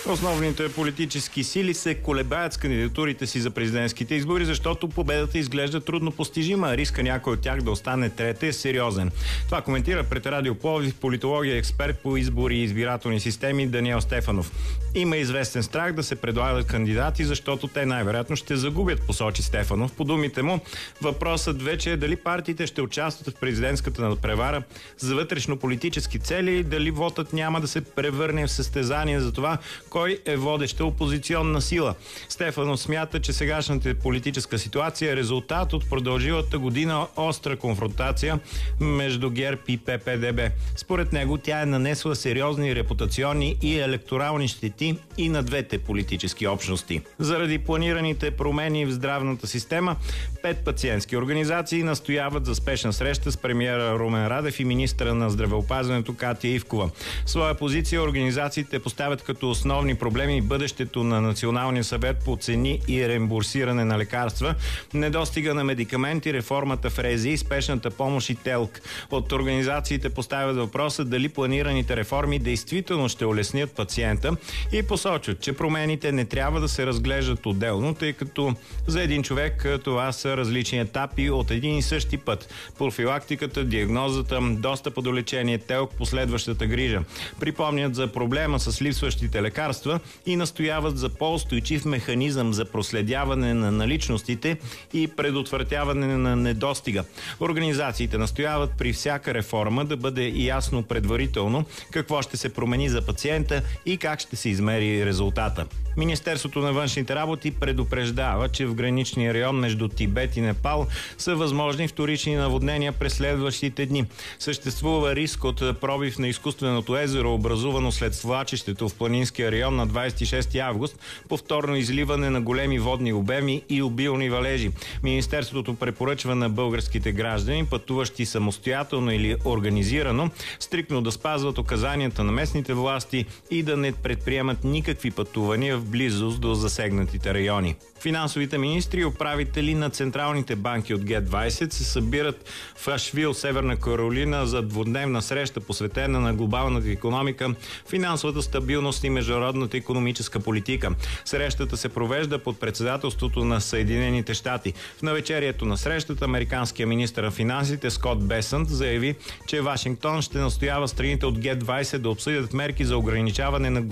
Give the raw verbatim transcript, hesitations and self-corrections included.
Основните политически сили се колебаят с кандидатурите си за президентските избори, защото победата изглежда трудно постижима, а риска някой от тях да остане трета е сериозен. Това коментира пред Радио Пловдив политология експерт по избори и избирателни системи Даниел Стефанов. Има известен страх да се предлагат кандидати, защото те най-вероятно ще загубят, посочи Стефанов. По думите му, въпросът вече е дали партиите ще участват в президентската надпревара за вътрешно-политически цели и дали вотът няма да се превърне в състезание за това кой е водеща опозиционна сила. Стефанов смята, че сегашната политическа ситуация е резултат от продължилата година остра конфронтация между ГЕРБ и П П Д Б. Според него тя е нанесла сериозни репутационни и електорални щети и на двете политически общности. Заради планираните промени в здравната система, пет пациентски организации настояват за спешна среща с премиера Румен Радев и министъра на здравеопазването Катя Ивкова. В своя позиция организациите поставят като основни проблеми бъдещето на Националния съвет по цени и реимбурсиране на лекарства, недостига на медикаменти, реформата в РЗИ и спешната помощ и ТЕЛК. От организациите поставят въпроса дали планираните реформи действително ще улеснят пациента и посочват, че промените не трябва да се разглеждат отделно, тъй като за един човек това са различни етапи от един и същи път. Профилактиката, диагнозата, достъпа до лечение, ТЕЛК, последващата грижа. Припомнят за проблема с липсващите лекарства и настояват за по-устойчив механизъм за проследяване на наличностите и предотвратяване на недостига. Организациите настояват при всяка реформа да бъде ясно предварително какво ще се промени за пациента и как ще се измери резултата. Министерството на външните работи предупреждава, че в граничния район между Тибет и Непал са възможни вторични наводнения през следващите дни. Съществува риск от пробив на изкуственото езеро, образувано след свлачището в планинския район на двадесет и шести август, повторно изливане на големи водни обеми и обилни валежи. Министерството препоръчва на българските граждани, пътуващи самостоятелно или организирано, стриктно да спазват указанията на местните власти и да не предприемат никакви пътувания в близост до засегнатите райони. Финансовите министри и управители на централните банки от Г двадесет се събират в Ашвил, Северна Каролина, за двудневна среща, посветена на глобалната икономика, финансовата стабилност и международната икономическа политика. Срещата се провежда под председателството на Съединените щати. В навечерието на срещата американският министър на финансите Скот Бесънт заяви, че Вашингтон ще настоява страните от Г двадесет да обсъдят мерки за ограничаване на